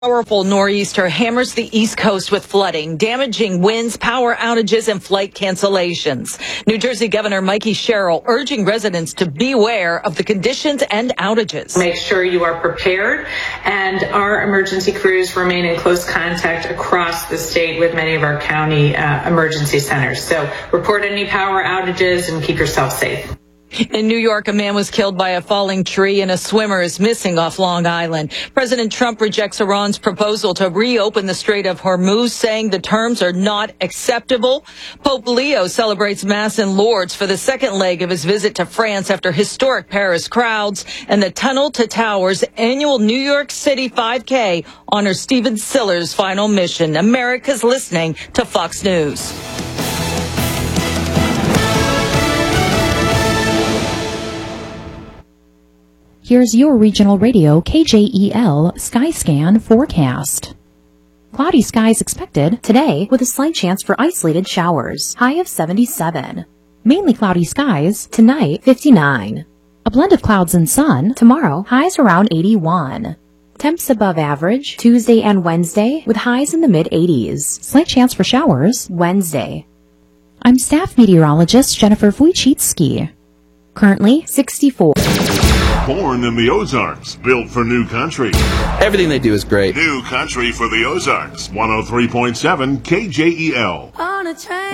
Powerful nor'easter hammers the East Coast with flooding, damaging winds, power outages, and flight cancellations. New Jersey Governor Mikey Sherrill urging residents to beware of the conditions and outages. Make sure you are prepared, and our emergency crews remain in close contact across the state with many of our county emergency centers. So report any power outages and keep yourself safe. In New York, a man was killed by a falling tree and a swimmer is missing off Long Island. President Trump rejects Iran's proposal to reopen the Strait of Hormuz, saying the terms are not acceptable. Pope Leo celebrates Mass in Lourdes for the second leg of his visit to France after historic Paris crowds. And the Tunnel to Towers annual New York City 5K honors Stephen Siller's final mission. America's listening to Fox News. Here's your regional radio KJEL Skyscan forecast. Cloudy skies expected today with a slight chance for isolated showers. High of 77. Mainly cloudy skies tonight, 59. A blend of clouds and sun tomorrow, highs around 81. Temps above average Tuesday and Wednesday with highs in the mid-80s. Slight chance for showers Wednesday. I'm staff meteorologist Jennifer Wojcicki. Currently 64. Born in the Ozarks, built for New Country. Everything they do is great. New Country for the Ozarks, 103.7 KJEL.